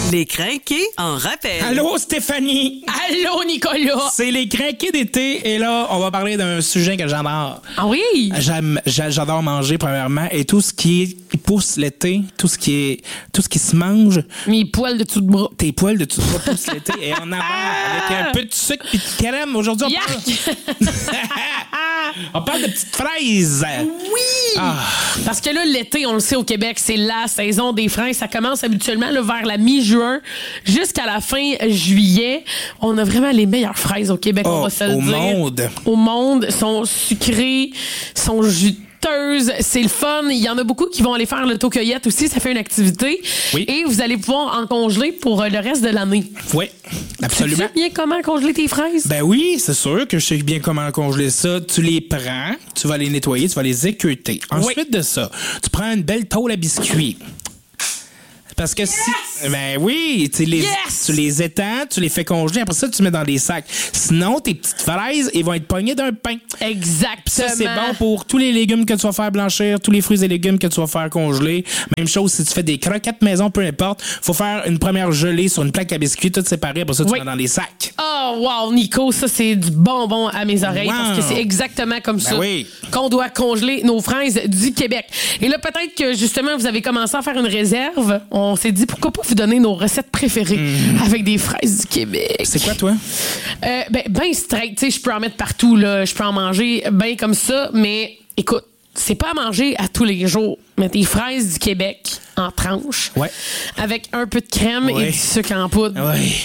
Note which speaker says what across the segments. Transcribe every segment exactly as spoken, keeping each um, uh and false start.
Speaker 1: Les crinqués en rappel.
Speaker 2: Allô, Stéphanie!
Speaker 3: Allô, Nicolas!
Speaker 2: C'est les crinqués d'été et là, on va parler d'un sujet que j'adore.
Speaker 3: Ah oui?
Speaker 2: J'aime, j'a- j'adore manger, premièrement, et tout ce qui, est, qui pousse l'été, tout ce qui est, tout ce qui se mange,
Speaker 3: Mes poils de dessous de bras.
Speaker 2: tes poils de tout ça poussent l'été et on avale avec un peu de sucre et de crème. Aujourd'hui, on parle,
Speaker 3: Yark!
Speaker 2: on parle de petites fraises.
Speaker 3: Oui!
Speaker 2: Ah.
Speaker 3: Parce que là, l'été, on le sait, au Québec, c'est la saison des fraises. Ça commence habituellement là, vers la mi-juin jusqu'à la fin juillet. On a vraiment les meilleures fraises au Québec, on
Speaker 2: Oh,
Speaker 3: va se le
Speaker 2: au
Speaker 3: dire.
Speaker 2: monde.
Speaker 3: Au monde. Sont sucrées, sont juteuses. C'est le fun. Il y en a beaucoup qui vont aller faire l'autocueillette aussi. Ça fait une activité.
Speaker 2: Oui.
Speaker 3: Et vous allez pouvoir en congeler pour euh, le reste de l'année.
Speaker 2: Oui, absolument.
Speaker 3: Tu sais bien comment congeler tes fraises?
Speaker 2: Ben oui, c'est sûr que je sais bien comment congeler ça. Tu les prends, tu vas les nettoyer, tu vas les équeuter. Ensuite de ça, tu prends une belle tôle à biscuits. Parce que si. Ben oui, tu les,
Speaker 3: Yes!
Speaker 2: tu les étends, tu les fais congeler, après ça, tu mets dans des sacs. Sinon, tes petites fraises, ils vont être pognées d'un pain.
Speaker 3: Exactement.
Speaker 2: Ça, c'est bon pour tous les légumes que tu vas faire blanchir, tous les fruits et légumes que tu vas faire congeler. Même chose si tu fais des croquettes maison, peu importe. Faut faire une première gelée sur une plaque à biscuits, tout séparé, après ça, tu
Speaker 3: Oui.
Speaker 2: mets dans des sacs.
Speaker 3: Oh, wow, Nico, ça, c'est du bonbon à mes oreilles
Speaker 2: Wow.
Speaker 3: parce que c'est exactement comme ça
Speaker 2: oui.
Speaker 3: qu'on doit congeler nos fraises du Québec. Et là, peut-être que, justement, vous avez commencé à faire une réserve. On s'est dit, pourquoi pas vous donner nos recettes préférées avec des fraises du Québec.
Speaker 2: C'est quoi, toi?
Speaker 3: Euh, ben, ben straight, tu sais, je peux en mettre partout, là. Je peux en manger ben comme ça, mais écoute, c'est pas à manger à tous les jours. Mais des fraises du Québec en tranches.
Speaker 2: Ouais.
Speaker 3: Avec un peu de crème
Speaker 2: Ouais.
Speaker 3: et du sucre en poudre.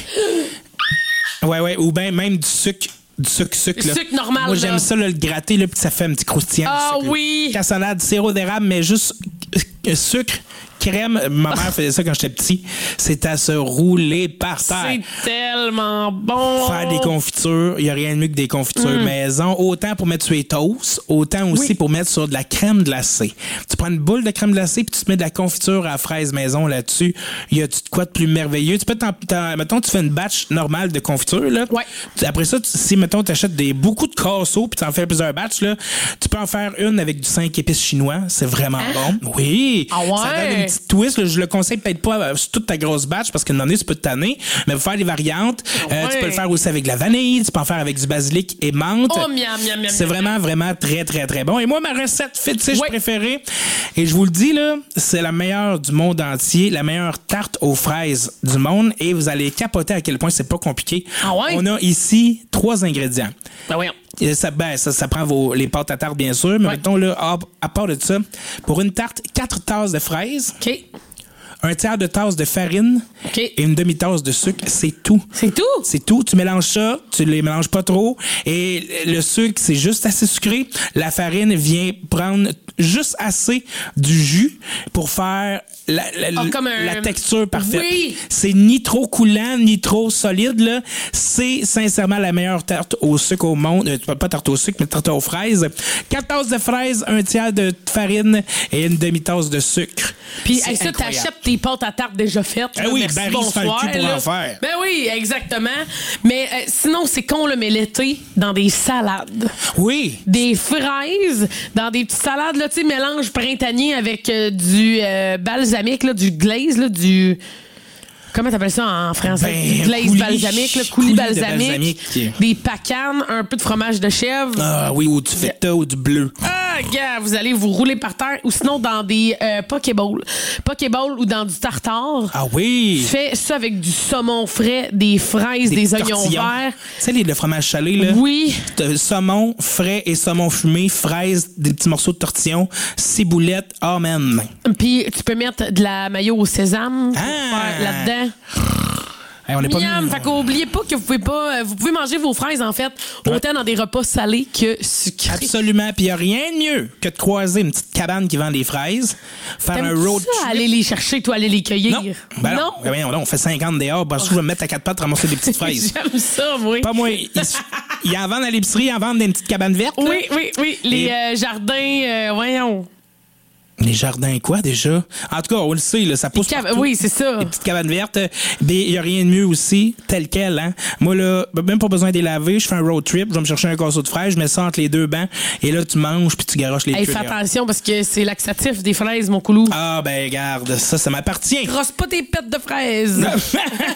Speaker 2: Ouais. Ouais, ouais. Ou bien même du sucre. Du sucre, sucre,
Speaker 3: Du
Speaker 2: là.
Speaker 3: sucre normal,
Speaker 2: Moi,
Speaker 3: là.
Speaker 2: j'aime ça, là, le gratter, là, puis ça fait un petit croustillant.
Speaker 3: Ah
Speaker 2: du sucre, là.
Speaker 3: oui!
Speaker 2: Cassonade, sirop d'érable, mais juste euh, sucre, crème. Ma mère faisait ça quand j'étais petit. C'était à se rouler par terre.
Speaker 3: C'est tellement bon!
Speaker 2: Faire des confitures, il n'y a rien de mieux que des confitures maison. Autant pour mettre sur les toasts, autant aussi
Speaker 3: Oui.
Speaker 2: pour mettre sur de la crème glacée. Tu prends une boule de crème glacée puis tu te mets de la confiture à fraise maison là-dessus. Il y a de quoi de plus merveilleux? Tu peux t'en, t'en- mettons, tu fais une batch normale de confiture, là.
Speaker 3: Ouais.
Speaker 2: Tu- Après ça, tu- si, mettons, tu achètes des, beaucoup de casseaux puis tu en fais plusieurs batchs, là, tu peux en faire une avec du cinq épices chinois. C'est vraiment bon. Oui.
Speaker 3: Ah ouais?
Speaker 2: Ça donne une petite twist. Là. Je le conseille peut-être pas euh, sur toute ta grosse batch parce qu'à un moment donné, tu peux te tanner. Mais pour faire des variantes, euh,
Speaker 3: Ouais.
Speaker 2: tu peux le faire aussi avec de la vanille, tu peux en faire avec du basilic et menthe.
Speaker 3: Oh, miam, miam, miam,
Speaker 2: C'est
Speaker 3: miam,
Speaker 2: vraiment, vraiment très, très, très bon. Et moi, ma recette fétiche
Speaker 3: Ouais.
Speaker 2: préférée, et je vous le dis, là, c'est la meilleure du monde entier, la meilleure tarte aux fraises du monde. Et vous allez capoter à quel point c'est pas compliqué.
Speaker 3: Ah ouais?
Speaker 2: On a ici trois ingrédients.
Speaker 3: Ben voyons.
Speaker 2: Et ça, ben, ça, ça prend vos, les pâtes à tarte, bien sûr. Mais
Speaker 3: Ouais.
Speaker 2: mettons, là, à, à part de ça, pour une tarte, quatre tasses de fraises,
Speaker 3: OK.
Speaker 2: un tiers de tasse de farine
Speaker 3: OK.
Speaker 2: et une demi-tasse de sucre. C'est tout.
Speaker 3: C'est tout?
Speaker 2: C'est tout. Tu mélanges ça, tu les mélanges pas trop. Et le sucre, c'est juste assez sucré. La farine vient prendre juste assez du jus pour faire la, la,
Speaker 3: Ah, comme un-
Speaker 2: la texture parfaite.
Speaker 3: Oui.
Speaker 2: C'est ni trop coulant, ni trop solide, là. C'est sincèrement la meilleure tarte au sucre au monde. Euh, pas tarte au sucre, mais tarte aux fraises. Quatre tasses de fraises, un tiers de farine et une demi-tasse de sucre.
Speaker 3: Puis,
Speaker 2: C'est
Speaker 3: hey, ça,
Speaker 2: incroyable.
Speaker 3: t'achètes tes pâtes à tarte déjà faites.
Speaker 2: Ah
Speaker 3: là,
Speaker 2: oui,
Speaker 3: merci,
Speaker 2: Barry se fait le
Speaker 3: bonsoir,
Speaker 2: cul pour
Speaker 3: là.
Speaker 2: en faire.
Speaker 3: Ben oui, exactement. Mais euh, sinon, c'est con, là, mais l'été, dans des salades.
Speaker 2: Oui.
Speaker 3: Des fraises dans des petites salades, là, tu sais, mélange printanier avec euh, du euh, balsamique, là, du glaze, là, du... Comment t'appelles ça en français?
Speaker 2: Ben,
Speaker 3: du glaze
Speaker 2: coulis.
Speaker 3: balsamique, là, coulis
Speaker 2: Coulis de
Speaker 3: balsamique,
Speaker 2: balsamique.
Speaker 3: des pacanes, un peu de fromage de chèvre.
Speaker 2: Ah oui, ou du feta ou du bleu.
Speaker 3: Ah, gars, vous allez vous rouler par terre ou sinon dans des euh, pokéballs. Pokéballs ou dans du tartare.
Speaker 2: Ah oui.
Speaker 3: Tu fais ça avec du saumon frais, des fraises, des,
Speaker 2: petits
Speaker 3: oignons
Speaker 2: tortillons.
Speaker 3: verts.
Speaker 2: Tu sais, les, le fromage salé, là.
Speaker 3: Oui.
Speaker 2: De saumon frais et saumon fumé, fraises, des petits morceaux de tortillon, ciboulettes, amen.
Speaker 3: Puis tu peux mettre de la mayo au sésame pour
Speaker 2: Ah.
Speaker 3: faire là-dedans.
Speaker 2: Hey, on n'est pas
Speaker 3: Miam!
Speaker 2: venu-
Speaker 3: Fait qu'oubliez pas que vous pouvez pas, euh, vous pouvez manger vos fraises, en fait, autant dans des repas salés que sucrés.
Speaker 2: Absolument. Puis il n'y a rien de mieux que de croiser une petite cabane qui vend des fraises, faire un
Speaker 3: T'aimes-tu
Speaker 2: road
Speaker 3: ça,
Speaker 2: trip.
Speaker 3: aller les chercher, toi, aller les cueillir?
Speaker 2: Non. Ben non. Ben voyons donc, on fait cinquante dehors. Parce que je vais me mettre à quatre pattes ramasser des petites fraises.
Speaker 3: J'aime ça, moi.
Speaker 2: Pas moi. Ils, ils en vendent à l'épicerie, ils en vendent des petites cabanes vertes. là.
Speaker 3: Oui, oui, oui. Les
Speaker 2: Et-
Speaker 3: euh, jardins, euh, voyons.
Speaker 2: Les jardins quoi, déjà? En tout cas, on le sait, là, ça pousse
Speaker 3: Cab-
Speaker 2: partout.
Speaker 3: oui, c'est ça.
Speaker 2: Les petites cabanes vertes. Il n'y a rien de mieux aussi, tel quel. Hein? Moi, là, même pas besoin de les laver. Je fais un road trip. Je vais me chercher un casseau de fraises. Je mets ça entre les deux bancs. Et là, tu manges puis tu garoches les
Speaker 3: Hey,
Speaker 2: tuiles.
Speaker 3: fais attention parce que c'est laxatif des fraises, mon coulou.
Speaker 2: Ah, ben, garde. Ça, ça m'appartient.
Speaker 3: Grosse pas tes pètes de fraises.